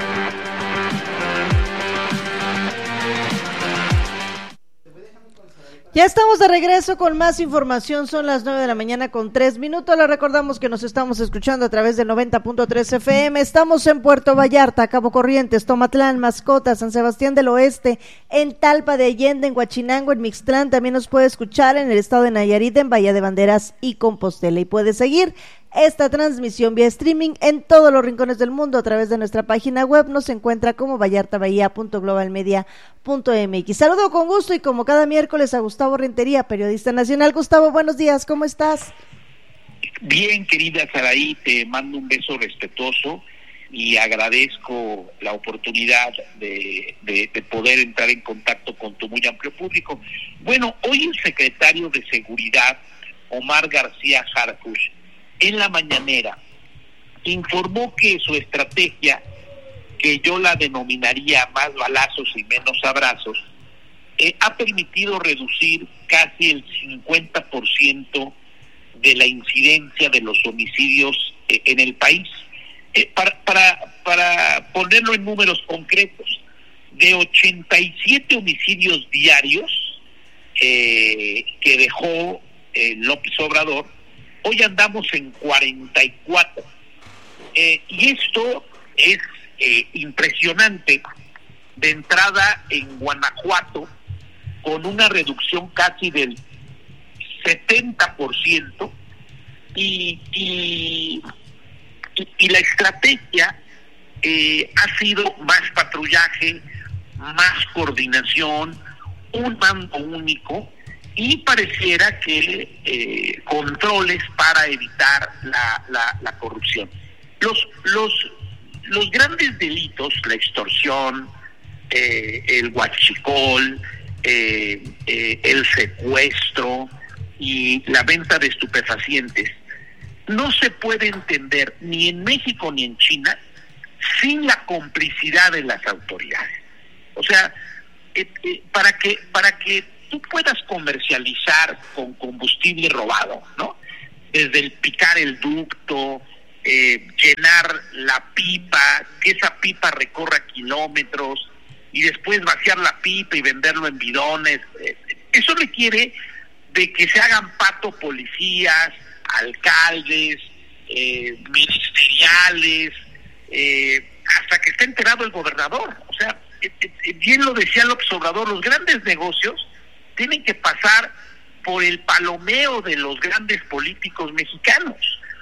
Ya estamos de regreso con más información, son las nueve de la mañana con tres minutos, les recordamos que nos estamos escuchando a través de noventa punto tres F M, estamos en Puerto Vallarta, Cabo Corrientes, Tomatlán, Mascota, San Sebastián del Oeste, en Talpa de Allende, en Huachinango, en Mixtlán, también nos puede escuchar en el estado de Nayarit, en Bahía de Banderas y Compostela, y puede seguir esta transmisión vía streaming en todos los rincones del mundo a través de nuestra página web. Nos encuentra como vallartabahía punto global media punto m x. Saludo con gusto y como cada miércoles a Gustavo Rentería, periodista nacional. Gustavo, buenos días, ¿cómo estás? Bien, querida Saraí, te mando un beso respetuoso y agradezco la oportunidad de, de, de poder entrar en contacto con tu muy amplio público. Bueno, hoy el secretario de Seguridad, Omar García Harfuch, en la mañanera informó que su estrategia, que yo la denominaría más balazos y menos abrazos, eh, ha permitido reducir casi el cincuenta por ciento de la incidencia de los homicidios eh, en el país. Eh, para, para, para ponerlo en números concretos, de ochenta y siete homicidios diarios eh, que dejó eh, López Obrador, hoy andamos en cuarenta y cuatro. Eh, y esto es eh, impresionante. De entrada, en Guanajuato, con una reducción casi del setenta por ciento, y, y, y, y la estrategia eh, ha sido más patrullaje, más coordinación, un mando único, y pareciera que eh, controles para evitar la, la, la corrupción. Los, los, los grandes delitos, la extorsión, eh, el huachicol, eh, eh, el secuestro y la venta de estupefacientes, no se puede entender ni en México ni en China sin la complicidad de las autoridades. O sea, eh, eh, para que para que tú puedas comercializar con combustible robado, ¿no? Desde el picar el ducto, eh, llenar la pipa, que esa pipa recorra kilómetros y después vaciar la pipa y venderlo en bidones. Eh, eso requiere de que se hagan pato policías, alcaldes, eh, ministeriales, eh, hasta que esté enterado el gobernador. O sea, eh, eh, bien lo decía López Obrador, los grandes negocios tienen que pasar por el palomeo de los grandes políticos mexicanos.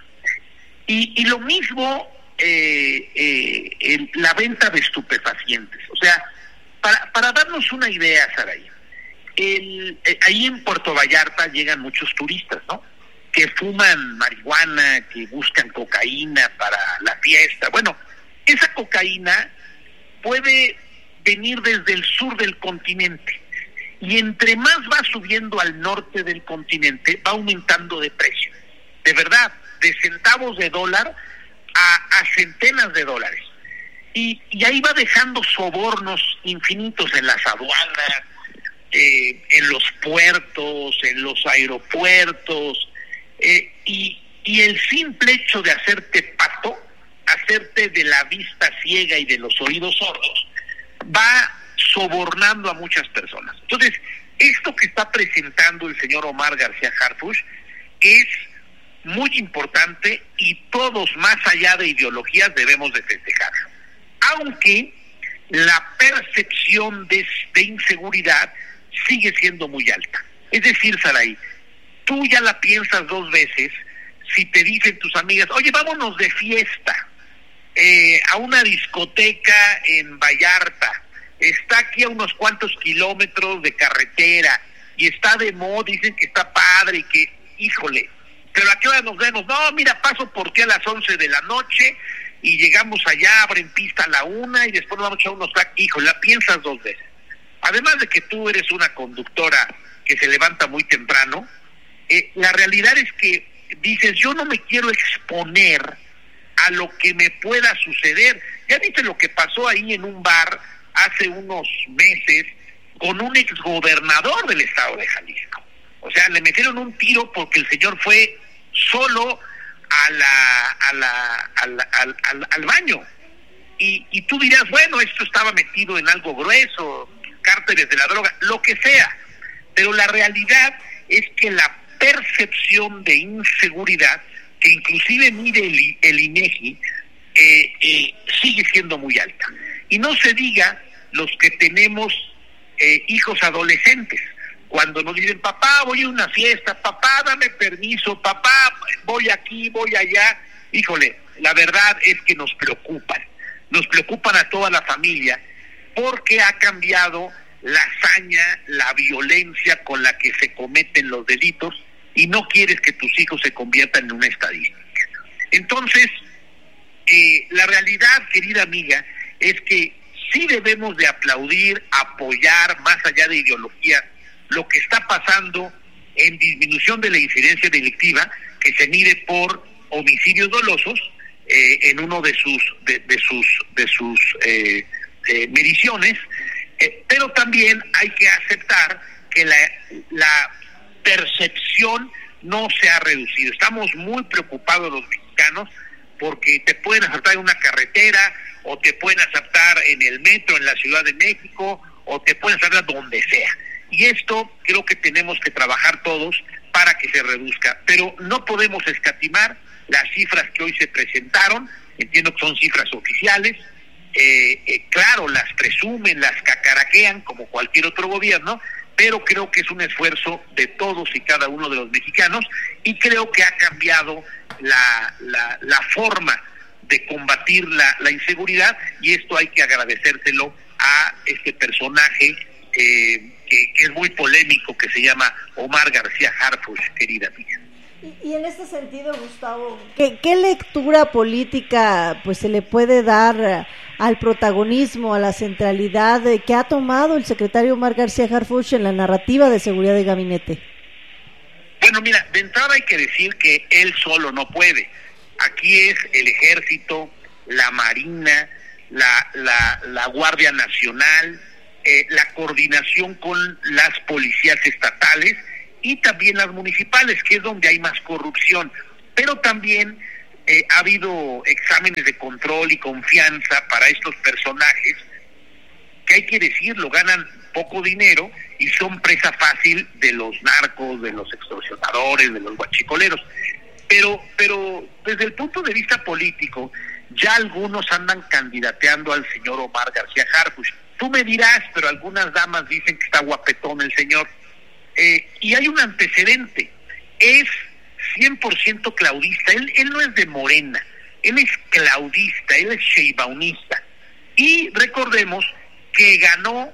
Y, y lo mismo eh, eh, el, la venta de estupefacientes. O sea, para, para darnos una idea, Saraí, el, eh, ahí en Puerto Vallarta llegan muchos turistas, ¿no? Que fuman marihuana, que buscan cocaína para la fiesta. Bueno, esa cocaína puede venir desde el sur del continente, y entre más va subiendo al norte del continente, va aumentando de precio. De verdad, de centavos de dólar a, a centenas de dólares. Y, y ahí va dejando sobornos infinitos en las aduanas, eh, en los puertos, en los aeropuertos, eh, y, y el simple hecho de hacerte pato, hacerte de la vista ciega y de los oídos sordos, va sobornando a muchas personas. Entonces, esto que está presentando el señor Omar García Harfuch es muy importante, y todos, más allá de ideologías, debemos de festejarlo. Aunque la percepción de, de inseguridad sigue siendo muy alta. Es decir, Saraí, tú ya la piensas dos veces si te dicen tus amigas, oye, vámonos de fiesta eh, a una discoteca en Vallarta, está aquí a unos cuantos kilómetros de carretera y está de moda, dicen que está padre y que, híjole, pero ¿a qué hora nos vemos? No, mira, paso por ti a las once de la noche y llegamos allá, abren pista a la una y después nos vamos a echar unos tacos. Híjole, la piensas dos veces. Además de que tú eres una conductora que se levanta muy temprano, eh, la realidad es que dices, yo no me quiero exponer a lo que me pueda suceder. Ya viste lo que pasó ahí en un bar hace unos meses con un exgobernador del estado de Jalisco. O sea, le metieron un tiro porque el señor fue solo a la, a la, a la, al, al, al baño. Y, y tú dirás, bueno, esto estaba metido en algo grueso, cárteles de la droga, lo que sea. Pero la realidad es que la percepción de inseguridad, que inclusive mide el, el INEGI, eh, eh, sigue siendo muy alta. Y no se diga los que tenemos eh, hijos adolescentes, cuando nos dicen, papá, voy a una fiesta, papá, dame permiso, papá, voy aquí, voy allá. Híjole, la verdad es que nos preocupan, nos preocupan a toda la familia, porque ha cambiado la hazaña, la violencia con la que se cometen los delitos, y no quieres que tus hijos se conviertan en una estadística. Entonces, eh, la realidad, querida amiga, es que sí debemos de aplaudir, apoyar, más allá de ideología, lo que está pasando en disminución de la incidencia delictiva, que se mide por homicidios dolosos eh, en uno de sus de, de sus de sus eh, eh, mediciones, eh, pero también hay que aceptar que la, la percepción no se ha reducido. Estamos muy preocupados los mexicanos porque te pueden asaltar en una carretera, o te pueden asaltar en el metro en la Ciudad de México, o te pueden asaltar donde sea. Y esto creo que tenemos que trabajar todos para que se reduzca, pero no podemos escatimar las cifras que hoy se presentaron. Entiendo que son cifras oficiales, eh, eh, claro, las presumen, las cacaraquean como cualquier otro gobierno, pero creo que es un esfuerzo de todos y cada uno de los mexicanos, y creo que ha cambiado la, la, la forma de combatir la, la inseguridad, y esto hay que agradecérselo a este personaje eh, que, que es muy polémico, que se llama Omar García Harfuch, querida amiga. Y, y en este sentido, Gustavo, ¿qué, qué lectura política pues se le puede dar al protagonismo, a la centralidad que ha tomado el secretario Omar García Harfuch en la narrativa de seguridad de gabinete? Bueno, mira, de entrada hay que decir que él solo no puede. Aquí es el Ejército, la Marina, la, la, la Guardia Nacional, eh, la coordinación con las policías estatales y también las municipales, que es donde hay más corrupción. Pero también eh, ha habido exámenes de control y confianza para estos personajes, que hay que decirlo, ganan poco dinero y son presa fácil de los narcos, de los extorsionadores, de los guachicoleros. Pero, pero desde el punto de vista político, ya algunos andan candidateando al señor Omar García Harfuch. Tú me dirás, pero algunas damas dicen que está guapetón el señor. Eh, y hay un antecedente, es cien por ciento claudista, él, él no es de Morena, él es claudista, él es sheinbaumista. Y recordemos que ganó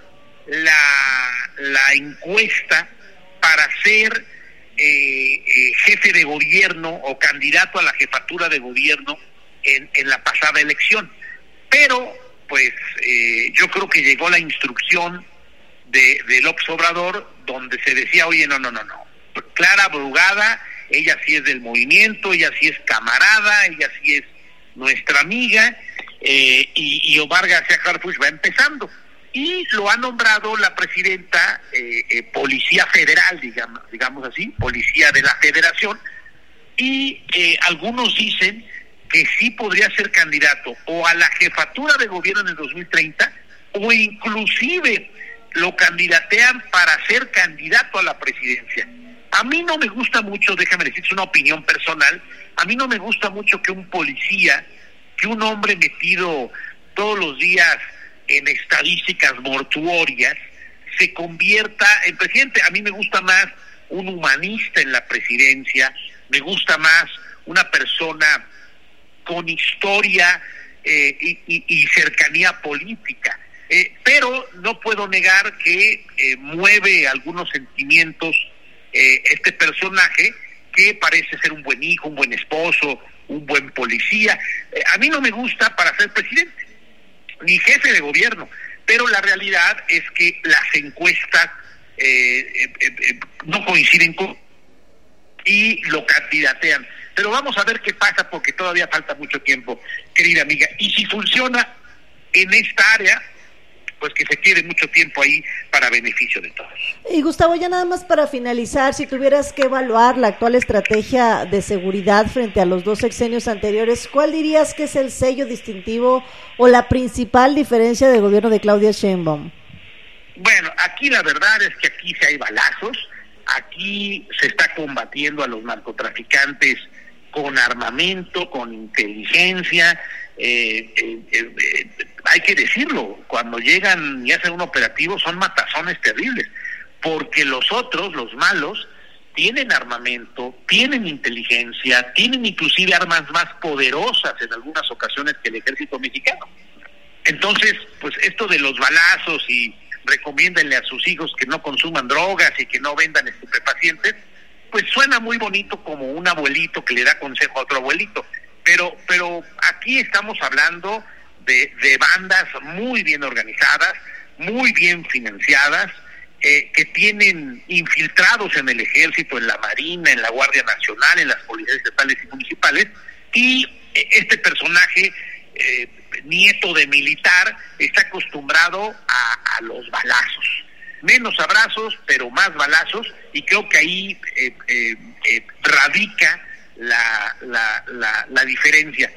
la, la encuesta para ser eh, eh, jefe de gobierno o candidato a la jefatura de gobierno en, en la pasada elección. Pero, pues, eh, yo creo que llegó la instrucción de, de López Obrador, donde se decía, oye, no, no, no, no, Clara Brugada, ella sí es del movimiento, ella sí es camarada, ella sí es nuestra amiga, eh, y, y Omar García Harfuch va empezando. Y lo ha nombrado la presidenta eh, eh, Policía Federal, digamos, digamos así, Policía de la Federación, y eh, algunos dicen que sí podría ser candidato o a la jefatura de gobierno en el dos mil treinta, o inclusive lo candidatean para ser candidato a la presidencia. A mí no me gusta mucho, déjame decir, es una opinión personal, a mí no me gusta mucho que un policía, que un hombre metido todos los días en estadísticas mortuorias, se convierta en presidente. A mí me gusta más un humanista en la presidencia, me gusta más una persona con historia eh, y, y, y cercanía política. Eh, pero no puedo negar que eh, mueve algunos sentimientos eh, este personaje, que parece ser un buen hijo, un buen esposo, un buen policía. Eh, a mí no me gusta para ser presidente, ni jefe de gobierno, pero la realidad es que las encuestas eh, eh, eh, no coinciden con y lo candidatean. Pero vamos a ver qué pasa, porque todavía falta mucho tiempo, querida amiga. Y si funciona en esta área, pues que se quede mucho tiempo ahí para beneficio de todos. Y Gustavo, ya nada más para finalizar, si tuvieras que evaluar la actual estrategia de seguridad frente a los dos sexenios anteriores, ¿cuál dirías que es el sello distintivo o la principal diferencia del gobierno de Claudia Sheinbaum? Bueno, aquí la verdad es que aquí sí hay balazos, aquí se está combatiendo a los narcotraficantes con armamento, con inteligencia. Eh, eh, eh, eh, hay que decirlo, cuando llegan y hacen un operativo son matazones terribles, porque los otros, los malos, tienen armamento, tienen inteligencia, tienen inclusive armas más poderosas en algunas ocasiones que el ejército mexicano. Entonces, pues esto de los balazos y recomiéndenle a sus hijos que no consuman drogas y que no vendan estupefacientes, pues suena muy bonito como un abuelito que le da consejo a otro abuelito. Pero pero aquí estamos hablando de, de bandas muy bien organizadas, muy bien financiadas, eh, que tienen infiltrados en el ejército, en la Marina, en la Guardia Nacional, en las policías estatales y municipales, y este personaje, eh, nieto de militar, está acostumbrado a, a los balazos. Menos abrazos, pero más balazos, y creo que ahí eh, eh, eh, radica La, la, la, la diferencia.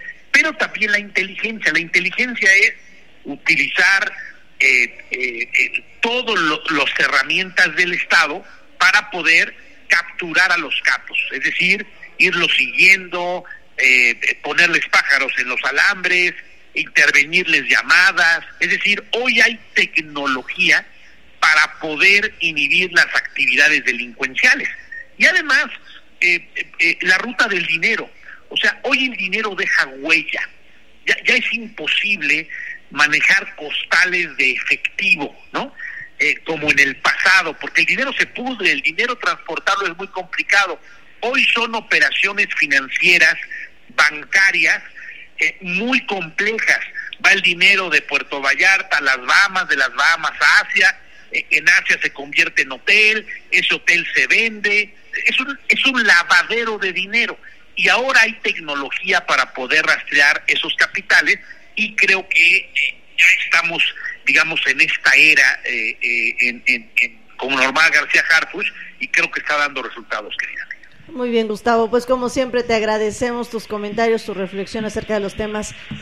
pero también la inteligencia. La inteligencia es utilizar eh, eh, eh, todas las herramientas del Estado para poder capturar a los capos, es decir, irlos siguiendo, eh, ponerles pájaros en los alambres, intervenirles llamadas, es decir, hoy hay tecnología para poder inhibir las actividades delincuenciales. Y además, eh, eh, la ruta del dinero, o sea, hoy el dinero deja huella, ya, ya es imposible manejar costales de efectivo, ¿no? Eh, como en el pasado, porque el dinero se pudre, el dinero transportarlo es muy complicado. Hoy son operaciones financieras, bancarias, eh, muy complejas. Va el dinero de Puerto Vallarta a las Bahamas, de las Bahamas a Asia, eh, en Asia se convierte en hotel, ese hotel se vende, es un, es un lavadero de dinero. Y ahora hay tecnología para poder rastrear esos capitales y creo que eh, ya estamos, digamos, en esta era eh, eh, en, en, en, con Norma García Harfuch y creo que está dando resultados, querida. Muy bien, Gustavo, pues como siempre te agradecemos tus comentarios, tu reflexión acerca de los temas